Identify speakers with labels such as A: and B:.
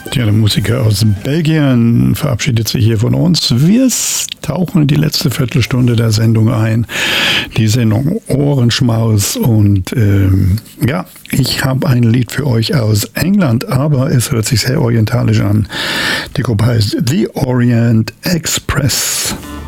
A: Ja, der Musiker aus Belgien verabschiedet sich hier von uns. Wir tauchen in die letzte Viertelstunde der Sendung ein. Die Sendung Ohrenschmaus. Und ja, ich habe ein Lied für euch aus England, aber es hört sich sehr orientalisch an. Die Gruppe heißt The Orient Express.